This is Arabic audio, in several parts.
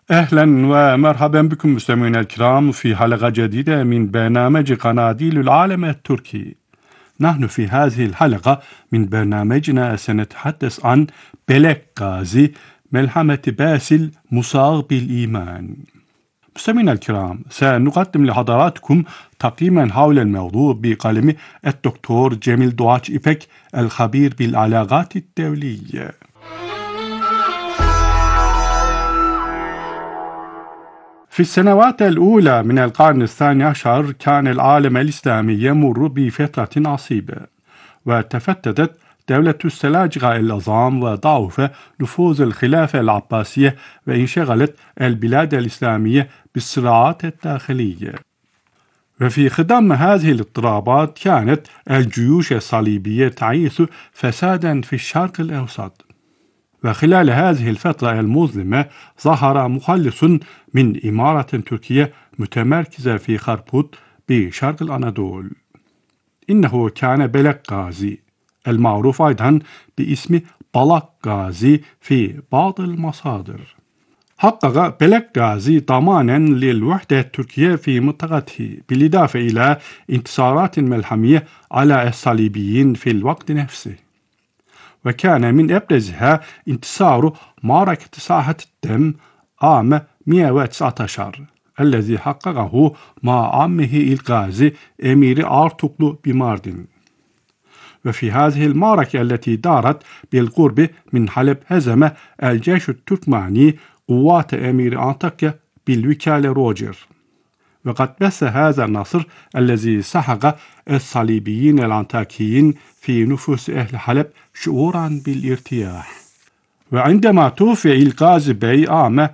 أهلا ومرحبا بكم مستمعينا الكرام في حلقة جديدة من برنامج قناديل العالم التركي. نحن في هذه الحلقة من برنامجنا سنتحدث عن بلك غازي، ملحمة باسل مصاغ بالإيمان. مستمعينا الكرام، سنقدم لحضراتكم تقييما حول الموضوع بقلم الدكتور جميل دواتش إبك الخبير بالعلاقات الدولية. في السنوات الأولى من القرن الثاني عشر كان العالم الإسلامي يمر بفترة عصيبة، وتفتتت دولة السلاجقة العظام وضعف نفوذ الخلافة العباسية، وانشغلت البلاد الإسلامية بالصراعات الداخلية. وفي خضم هذه الاضطرابات كانت الجيوش الصليبية تعيث فسادا في الشرق الأوسط. وخلال هذه الفترة المظلمة ظهر مخلص من إمارة تركية متمركزة في خربوط بشرق الأناضول. إنه كان بلك غازي، المعروف أيضا باسم بلك غازي في بعض المصادر. حقق بلك غازي ضمانا للوحدة التركية في منطقته، بالإضافة إلى انتصارات ملحمية على الصليبيين في الوقت نفسه. وكان من أبرزها انتصار معركة ساحة الدم عام 119 الذي حققه مع عمه الغازي أمير أرطغرل بماردن. وفي هذه المعركة التي دارت بالقرب من حلب هزم الجيش التركماني قوات أمير أنطاكيا بالوكالة روجر. وقد بث هذا النصر الذي سحق الصليبيين الأنطاكيين في نفوس أهل حلب شعورا بالارتياح. وعندما توفي الغازي بي عام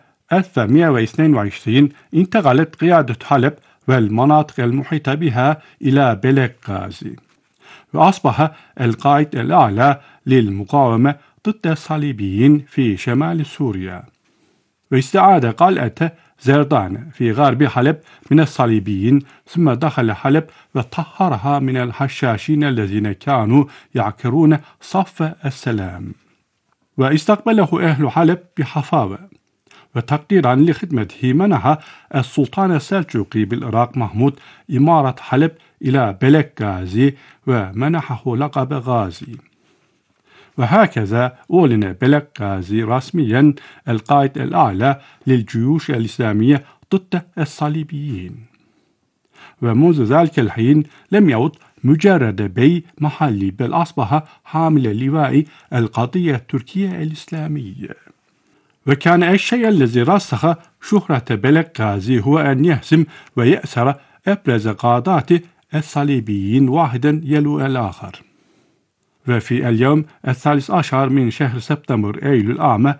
1122 انتقلت قيادة حلب والمناطق المحيطة بها إلى بلك غازي، وأصبح القائد الأعلى للمقاومة ضد الصليبيين في شمال سوريا. واستعاد قلعة زردان في غرب حلب من الصليبيين، ثم دخل حلب وطهرها من الحشاشين الذين كانوا يعكرون صف السلام. واستقبله أهل حلب بحفاوة، وتقديرا لخدمته منح السلطان السلجوقي بالعراق محمود إمارة حلب إلى بلك غازي، ومنحه لقب غازي. وهكذا أعلن بلك غازي رسميا القائد الأعلى للجيوش الإسلامية ضد الصليبيين. ومنذ ذلك الحين لم يعد مجرد بي محلي، بل أصبح حامل لواء القضية التركية الإسلامية. وكان الشيء الذي رسخ شهرة بلك غازي هو أن يهزم ويأسر أبرز قادات الصليبيين واحدا يلو الآخر. وفي اليوم 13 من شهر سبتمبر أيلول عام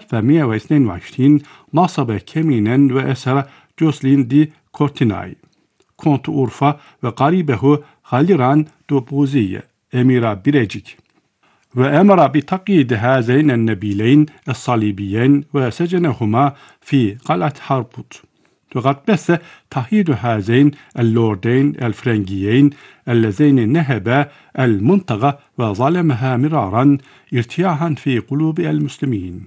1122 نصب كمينا وأسر جوسلين دي كورتيناي كونت أورفا وقريبه غاليران دوبوزية أمير بيريجيك، وأمر بتقييد هذين النبيلين الصليبيين وسجنهما في قلعة هاربوت. وقد بث تهيئ هذين اللوردين الفرنجيين اللذين نهبا المنطقة وظلمها مرارا ارتياحا في قلوب المسلمين.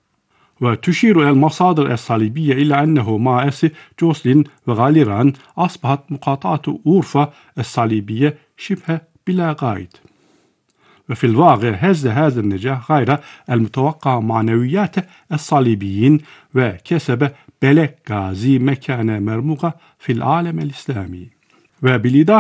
وتشير المصادر الصليبية إلى أنه مع أسر جوسلين وغاليران أصبحت مقاطعة أورفا الصليبية شبه بلا قائد. وفي الواقع هز هذا النجاح غير المتوقع معنويات الصليبيين، وكسب بلك غازي مكانة مرموقة في العالم الإسلامي. وبالإضافة